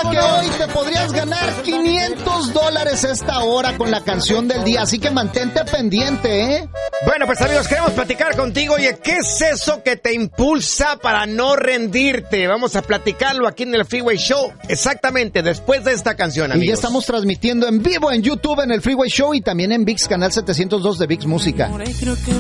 Recuerda que hoy te podrías ganar $500 esta hora con la canción del día, así que mantente pendiente, ¿eh? Bueno, pues amigos, queremos platicar contigo. Oye, ¿qué es eso que te impulsa para no rendirte? Vamos a platicarlo aquí en el Freeway Show, exactamente después de esta canción, amigos. Y ya estamos transmitiendo en vivo en YouTube en el Freeway Show y también en ViX, canal 702 de ViX Música.